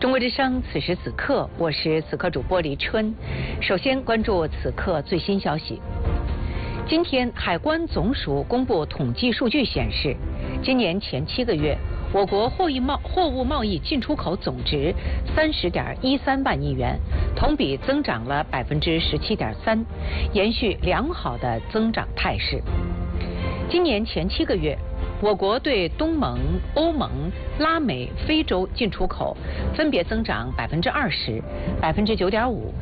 中国之声，此时此刻，我是此刻主播李春。首先关注此刻最新消息。今天，海关总署公布统计数据显示，今年前7个月，我国货物贸易进出口总值30.13万亿元，同比增长了17.3%，延续良好的增长态势。今年前7个月，我国对东盟、欧盟、拉美、非洲进出口分别增长20%、9.5%、